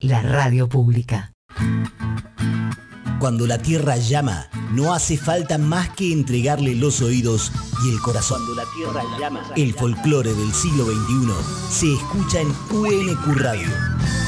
la radio pública. Cuando la tierra llama, no hace falta más que entregarle los oídos y el corazón. Cuando la tierra llama, el folclore del siglo XXI se escucha en UNQ Radio.